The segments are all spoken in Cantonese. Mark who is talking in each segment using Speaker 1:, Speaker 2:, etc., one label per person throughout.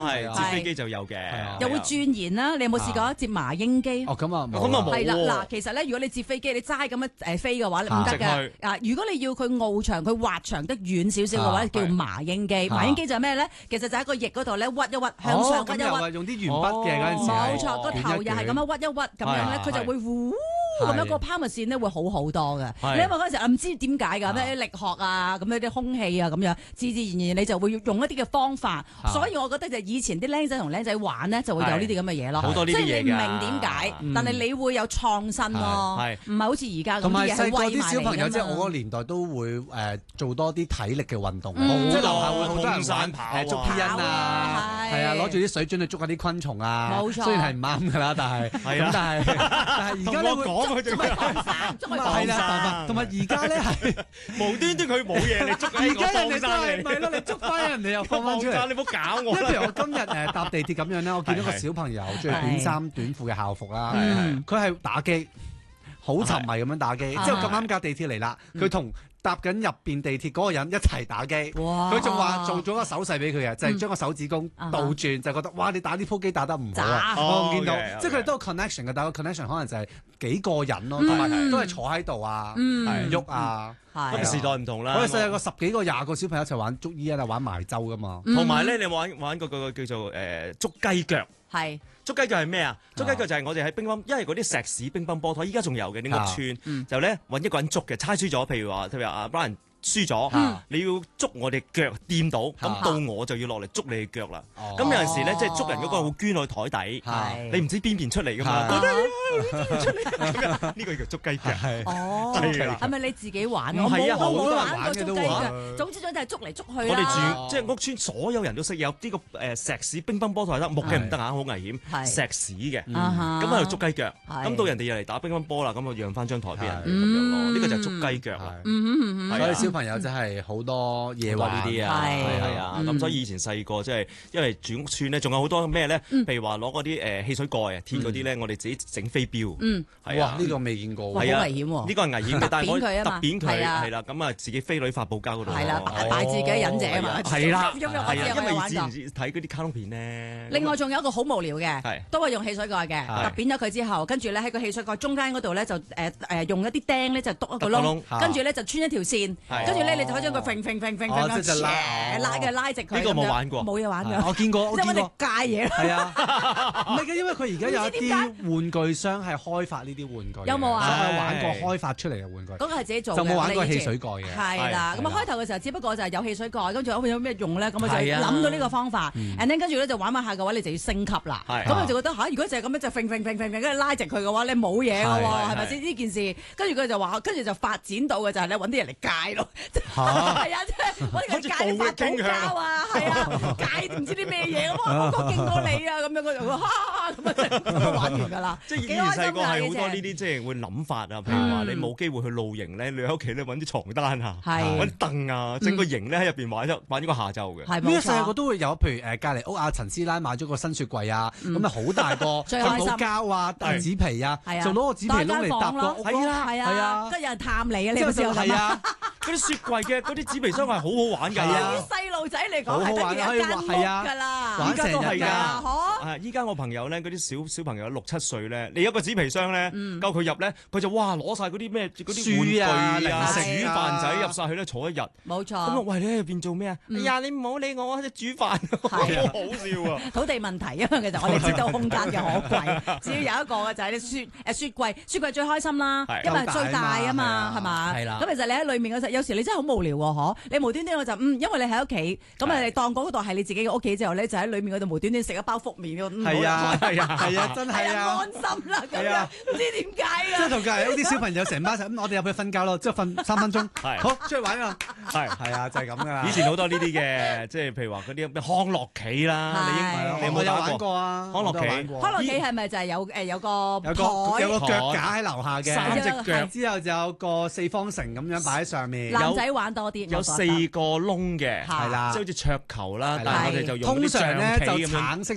Speaker 1: 係接飛機就有嘅，
Speaker 2: 又會轉延啦。你有冇試過接麻鷹機？
Speaker 3: 哦，咁啊冇。
Speaker 1: 咁啊冇。
Speaker 2: 係啦，嗱，其實咧，如果你接飛機，你齋咁樣飛嘅話，唔得嘅。啊，如果你要佢翱翔，佢滑翔得遠少少嘅話，叫麻鷹機。麻鷹機就係咩咧？其實就喺個翼嗰度咧屈一屈，向上屈一屈。
Speaker 3: 用啲鉛筆嘅嗰陣時。
Speaker 2: 冇錯，個頭又係咁樣屈一屈，咁樣咧，佢就會呼咁樣個拋物線咧會好好多嘅。你因為嗰陣時唔知點解㗎，咩力學啊，咁樣啲空氣啊，咁樣自自然然你就會用一啲嘅方法。所以我覺得就以前啲僆仔同僆仔玩咧，就會有呢啲咁嘅嘢咯。
Speaker 1: 好多呢啲嘢㗎。
Speaker 2: 即係你唔明點解，但係你會有創新咯。唔係好似而家咁。
Speaker 3: 同埋細個啲小朋友，即係我嗰個年代都會做多啲體力嘅運動。即係樓下會好多人玩捉 P 因啊，係啊，攞住啲水樽去捉下啲昆蟲啊。冇錯。雖然係唔啱㗎啦，但係而家咧會捉埋放生，係啦，同埋而家咧係
Speaker 1: 無端端佢冇嘢你捉，
Speaker 3: 而家人哋都係咪咯？你捉翻人哋又放翻出嚟，
Speaker 1: 你唔好搞我。
Speaker 3: 因為譬如我今日搭地鐵咁樣咧，我見到個小朋友着短衫短褲嘅校服啦，佢係打機，好沉迷咁樣打機。之後咁啱架地鐵嚟啦，佢同搭緊入邊地鐵嗰個人一齊打機，佢仲話做咗個手勢俾佢嘅，就係將個手指公倒轉，就覺得哇你打呢鋪機打得唔好啊！我見到，即係佢哋都有 connection 嘅，但係個 connection 可能就係幾個人咯，同埋都係坐喺度啊，唔喐啊。
Speaker 1: 咁時代唔同啦。
Speaker 3: 我哋細個10幾個20個小朋友一齊玩捉伊啊，玩埋周噶嘛。
Speaker 1: 同埋咧，你玩過個叫做捉雞腳。
Speaker 2: 係。
Speaker 1: 捉雞腳係咩啊？捉雞腳就係我哋喺乒乓，因為嗰啲石屎乒乓波台，依家仲有嘅啲屋村，就咧揾一個人捉嘅，猜輸咗，譬如話阿 Brian 輸咗，你要捉我哋腳掂到，咁到我就要落嚟捉你嘅腳啦。咁有陣時咧，即係捉人嗰個會捐落台底，你唔知邊邊出嚟噶嘛？呢個叫捉雞腳。
Speaker 2: 哦，係咪你自己玩？
Speaker 1: 唔係啊，好
Speaker 2: 多
Speaker 1: 人
Speaker 2: 玩過捉雞腳。總之就係捉嚟捉去啦。
Speaker 1: 我哋住即係屋村，所有人都識有呢個石屎乒乓波台得，木嘅唔得啊，好危險。石屎嘅，咁喺度捉雞腳。咁到人哋又嚟打乒乓波啦，咁我讓翻張台俾人哋咁樣咯。呢個就係捉雞腳啦。
Speaker 3: 所以小朋友真係好多嘢玩
Speaker 1: 呢啲啊，係啊。咁所以以前細個即係因為住屋村咧，仲有好多咩咧？譬如話攞嗰啲汽水蓋啊，鐵嗰啲咧，我哋自己整飛鏢。係啊，
Speaker 3: 呢個未見過。
Speaker 2: 好危險喎！
Speaker 1: 呢個係危險嘅，但係我
Speaker 2: 揼
Speaker 1: 扁佢係啦，咁啊自己飛女發泡膠嗰度。
Speaker 2: 係啦，擺自己忍者啊嘛。
Speaker 1: 係啦，因為
Speaker 2: 睇
Speaker 1: 嗰啲卡通片咧。
Speaker 2: 另外仲有一個好無聊嘅，都係用汽水蓋嘅，揼扁咗佢之後，跟住咧喺個汽水蓋中間嗰度咧就用一啲釘咧就篤一個窿，跟住咧就穿一條線，跟住咧你就可以將佢拉直佢。
Speaker 1: 呢個冇玩過，
Speaker 3: 冇嘢玩㗎。我見過，
Speaker 2: 即係我哋戒嘢。
Speaker 3: 係啊，唔係嘅，因為佢而家有一啲玩具商係開發呢啲玩具。
Speaker 2: 有冇啊？
Speaker 3: 我有玩過開發出嚟嘅玩具。
Speaker 2: 嗰個係自己做嘅。
Speaker 3: 就冇玩過汽水蓋嘅。
Speaker 2: 係啦，咁啊開頭嘅時候，只不過就係有汽水蓋，跟住有咩用咧？咁我就諗到呢個方法，and then 跟住咧就玩下嘅話，你就要升級啦。咁我就覺得如果就係咁樣就跟住拉直佢嘅話，你冇嘢嘅喎，係咪先呢件事？跟住佢就話，跟住就發展到嘅就係咧揾啲人嚟戒咯。係啊，即係揾人戒發泡膠啊，係啊，戒唔知啲咩嘢咁啊，我勁過你啊咁樣，佢就咁啊玩完㗎啦。
Speaker 1: 即係以前細個係好多呢啲即係會諗法啊，譬如話你冇機會去露營咧，你喺屋企咧揾啲床單啊，揾啲凳啊，整個營咧喺入邊玩一個下晝嘅。
Speaker 3: 呢個細個都會有，譬如隔離屋阿陳師奶買咗個新雪櫃啊，咁啊好大個，瞓到膠啊，紙皮啊，就攞個紙皮窿嚟搭個屋。
Speaker 2: 係啊，跟住有人探你啊，你有冇試過咁啊？
Speaker 1: 嗰啲雪櫃嘅嗰啲紙皮箱係好好玩㗎。
Speaker 2: 對於細路仔嚟講係得一間屋㗎啦，
Speaker 1: 依家都係㗎。依家我朋友咧，嗰啲小朋友6、7歲咧，你一個紙皮箱咧，夠佢入咧，佢就哇攞晒嗰啲咩嗰啲玩具啊、煮飯仔入晒去咧，坐一日。冇錯。咁啊，喂，你喺入邊做咩啊？哎呀，你唔好理我，我喺度煮飯。好好笑啊！土地問題啊嘛，其實我哋知道空間嘅可貴，只要有一個嘅就係你雪櫃，雪櫃最開心啦，因為係最大啊嘛，係嘛？係啦。咁其實你喺裡面嗰陣，有時你真係好無聊喎，嗬！你無端端我就因為你喺屋企，咁啊你當嗰度係你自己嘅屋企之後咧，就喺裡面嗰度無端端食一包福麵喎。
Speaker 3: 係啊，真係啊！
Speaker 2: 安心啦，咁樣唔知點解啊！
Speaker 3: 即係同隔離啲小朋友成班咁，我哋入去瞓覺咯，之後瞓3分鐘，好出去玩啊！係啊，就係咁噶啦。
Speaker 1: 以前好多呢啲嘅，即係譬如話嗰啲咩康樂棋啦，你有冇玩過啊？康樂棋係咪就係有個
Speaker 3: 腳架喺樓下嘅3隻腳，之後就有個4方城咁樣擺喺上面。
Speaker 2: 男仔玩多啲，
Speaker 1: 有4個窿嘅，係啦，即係好似桌球啦，但係我哋就用啲橡皮咁樣。
Speaker 3: 通常咧就橙色同埋綠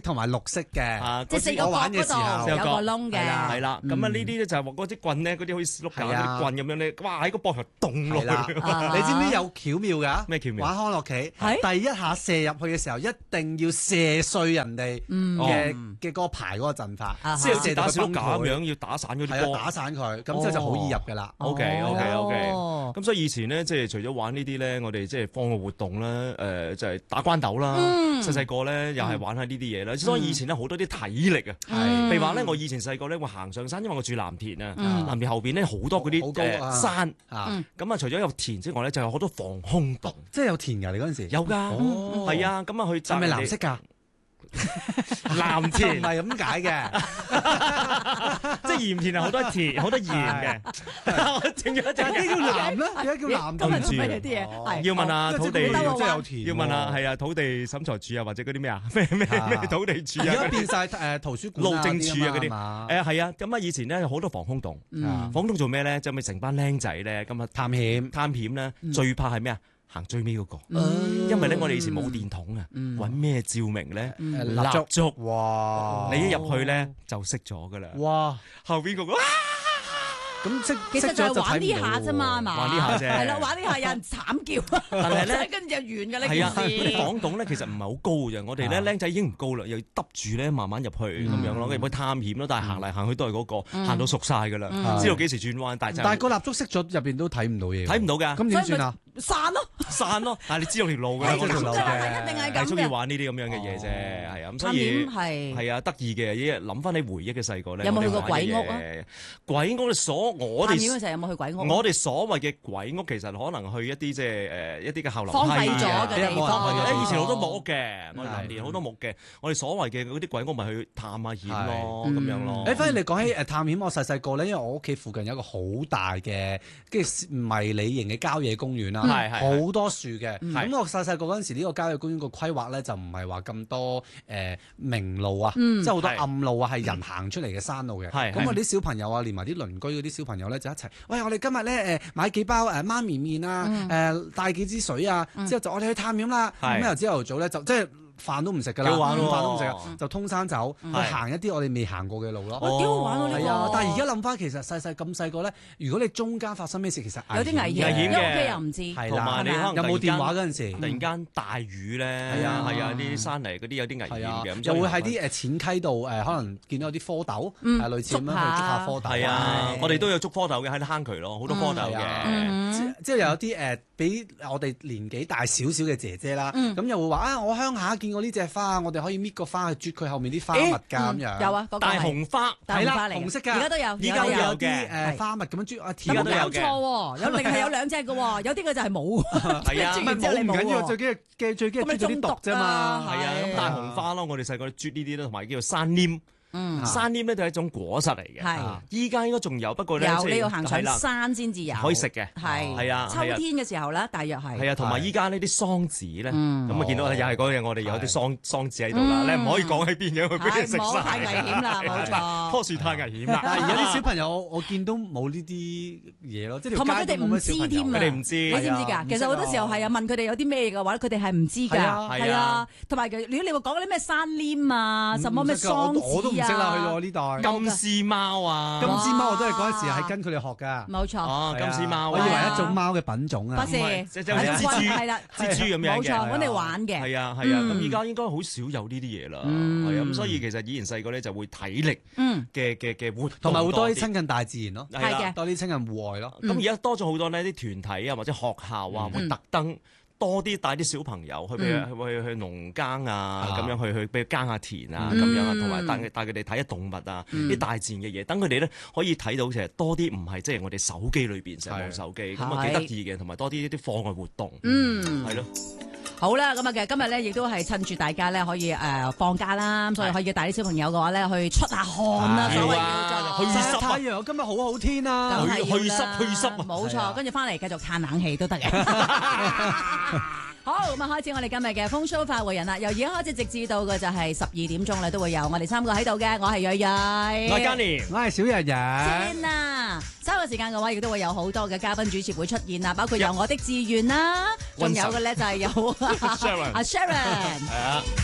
Speaker 3: 色嘅，
Speaker 2: 即係四個角嗰度有個窿嘅，
Speaker 1: 係啦。咁啊呢啲咧就係話嗰支棍咧，嗰啲好似碌架嗰啲棍咁樣咧，哇喺個膊頭凍落去。
Speaker 3: 你知唔知有巧妙㗎？
Speaker 1: 咩巧妙？
Speaker 3: 玩康樂棋，第一下射入去嘅時候，一定要射碎人哋嘅嗰個牌嗰個陣法，
Speaker 1: 即係好似打小碌架咁樣，要打散嗰啲波，
Speaker 3: 打散佢，咁之後就好易入㗎啦。
Speaker 1: OK。咁所以以前咧，即係除咗玩呢啲咧，我哋即係課外活動咧，就係打關鬥啦。細細個咧又係玩下呢啲嘢啦。所以以前咧好多啲體力啊，譬如話咧，我以前細個咧會行上山，因為我住藍田啊，藍田後邊咧好多嗰啲山，咁啊除咗有田之外咧，就有好多防空洞。
Speaker 3: 即係有田㗎，你嗰陣時
Speaker 1: 有㗎，係啊，咁啊去
Speaker 3: 係咪藍色㗎？
Speaker 1: 藍田
Speaker 3: 唔係咁解嘅，
Speaker 1: 即係鹽田係好多田好多鹽嘅。我整咗一陣，
Speaker 3: 點解叫藍咧？點解叫藍？
Speaker 2: 今日做乜嘢啲嘢？
Speaker 1: 要問下土地，
Speaker 3: 即係有田。
Speaker 1: 要問下係啊，土地審裁處啊，或者嗰啲咩啊，咩土地處啊，
Speaker 3: 而家變晒圖書館、
Speaker 1: 路政處啊嗰啲。係啊，咁啊以前咧有好多防空洞，防空洞做咩咧？就咪成班僆仔咧，咁啊探險咧，最怕係咩啊？行最尾嗰個，因為咧我哋以前冇電筒啊，揾咩照明咧？蠟燭，哇！你一入去咧就熄咗噶啦，哇！後邊嗰個
Speaker 3: 咁
Speaker 2: 其實就係玩呢下啫嘛，係嘛？
Speaker 1: 玩呢下啫，
Speaker 2: 係啦，玩呢下有人慘叫，但係咧跟住就完㗎啦。
Speaker 1: 係啊，嗰啲防洞咧其實唔係好高嘅，我哋咧僆仔已經唔高啦，又要揼住咧慢慢入去咁樣咯，入去探險咯。但係行嚟行去都係嗰個，行到熟晒㗎啦，知道幾時轉彎。但係
Speaker 3: 個蠟燭熄咗，入邊都睇唔到嘢，
Speaker 1: 睇唔到㗎。
Speaker 3: 咁點算啊？
Speaker 2: 散咯，
Speaker 1: 但係你知道條路㗎，
Speaker 2: 一定係咁嘅。
Speaker 1: 中意玩呢啲咁樣嘅嘢啫，係啊，咁所以係啊，得意嘅。諗翻你回憶嘅細個咧，
Speaker 2: 有冇去過鬼屋啊？
Speaker 1: 鬼屋我哋
Speaker 2: 有冇去鬼屋？
Speaker 1: 我哋所謂嘅鬼屋其實可能去一啲即係一啲嘅後樓梯
Speaker 2: 荒廢咗嘅地方。
Speaker 1: 以前好多木屋嘅，我哋藍田好多木嘅。我哋所謂嘅嗰啲鬼屋咪去探下險咯，咁樣咯。
Speaker 3: 反而你講起探險，我細細個咧，因為我屋企附近有一個好大嘅跟住迷你型嘅郊野公園啦。好多樹嘅，咁我細細個嗰陣時，呢個郊野公園個規劃咧就唔係話咁多明路啊，即係好多暗路啊，係人行出嚟嘅山路嘅。咁我啲小朋友啊，連埋啲鄰居嗰啲小朋友咧就一齊，喂，我哋今日咧買幾包媽咪麵啊，帶幾支水啊，之後就我哋去探險啦。咁由朝頭早咧就即係飯都唔食㗎啦，飯都唔食啊，就通山走去行一啲我哋未行過嘅路咯。
Speaker 2: 幾好玩喎呢個！
Speaker 3: 但係而家諗翻，其實咁細個咧，如果你中間發生咩事，其實
Speaker 2: 有啲危險嘅，因為屋企又唔知。
Speaker 1: 同埋你可能
Speaker 3: 有冇電話嗰陣時，
Speaker 1: 突然間大雨咧，係啊，啲山泥嗰啲有啲危險嘅，
Speaker 3: 又會喺啲淺溪度可能見到有啲蝌蚪，類似咁樣去捉下蝌蚪。
Speaker 1: 係啊，我哋都有捉蝌蚪嘅喺啲坑渠咯，好多蝌蚪嘅。
Speaker 3: 之後又有啲比我哋年紀大少少嘅姐姐啦，咁又會話我鄉下見過呢隻花，我哋可以搣個花去啜佢後面啲花蜜㗎咁樣。
Speaker 2: 有啊，
Speaker 1: 大紅花
Speaker 2: 係啦，
Speaker 3: 紅色㗎，
Speaker 2: 而家都有，
Speaker 3: 而家有啲花蜜咁樣啜。
Speaker 2: 而家都有嘅，有另係有兩隻嘅喎，有啲嘅就係冇。
Speaker 1: 係啊，
Speaker 3: 唔緊要，最緊係啜咗啲毒啫嘛。
Speaker 1: 係啊，咁大紅花咯，我哋細個啜呢啲咯，同埋叫做山稔。山稔咧就係一種果實嚟嘅，依家應該仲有，不過咧
Speaker 2: 你要行上山先至有，
Speaker 1: 可以食嘅，係啊，
Speaker 2: 秋天嘅時候咧，大約係。
Speaker 1: 係啊，同埋依家呢啲桑子咧，咁啊見到又係嗰樣，我哋有啲桑子喺度啦，你唔可以講喺邊樣去俾你食晒，
Speaker 2: 太危險啦，冇錯，
Speaker 1: 棵樹太危險啦。
Speaker 3: 而家啲小朋友我見都冇呢啲嘢咯，即係
Speaker 2: 同埋佢哋唔知添啊，
Speaker 1: 佢哋唔知，
Speaker 2: 你知唔知㗎？其實好多時候係啊，問佢哋有啲咩嘅話，佢哋係唔知㗎，係啊，同埋如果你話講嗰啲咩山稔啊，什麼咩桑子啊，
Speaker 3: 我都唔識啦，去到我呢代。
Speaker 1: 金絲貓啊！
Speaker 3: 金絲貓我都係嗰陣時係跟佢哋學㗎。
Speaker 2: 冇錯。
Speaker 1: 哦，金絲貓，
Speaker 3: 我以為一種貓嘅品種啊。
Speaker 2: 不是，
Speaker 1: 即係蜘蛛，係啦，蜘蛛咁樣嘅。
Speaker 2: 冇錯，我哋玩嘅。
Speaker 1: 係啊，係啊。咁依家應該好少有呢啲嘢啦。係啊，咁所以其實以前細個咧就會體力嘅活動，
Speaker 3: 同埋會多啲親近大自然咯。
Speaker 2: 係嘅，
Speaker 3: 多啲親近戶外咯。
Speaker 1: 咁而家多咗好多呢啲團體啊，或者學校啊，會特登多啲帶啲小朋友去去農耕啊，咁樣去俾佢耕下田啊，咁樣啊，同埋帶佢哋睇下動物啊，啲大自然嘅嘢，等佢哋咧可以睇到其實多啲唔係即係我哋手機裏邊成日用手機，咁啊幾得意嘅，同埋多啲課外活動，係咯。
Speaker 2: 好啦，咁啊，其實今日咧亦都係趁住大家咧可以放假啦，咁所以可以帶啲小朋友嘅話咧去出下汗啦，所謂叫做
Speaker 3: 去曬太陽。今日好好天啊，
Speaker 2: 去
Speaker 1: 濕啊，
Speaker 2: 冇錯，跟住翻嚟繼續嘆冷氣都得嘅。好，咁啊開始我哋今日嘅風騷快活人啦，由而家開始直至到嘅就係12點鐘咧，都會有我哋3個喺度嘅，我係睿睿，
Speaker 1: 我係嘉年，
Speaker 3: 我係小日日。
Speaker 2: 天啊！3個時間嘅話，亦都會有好多嘅嘉賓主持會出現啦，包括有我的志願啦，仲有嘅咧就係有阿 Sharon。係啊。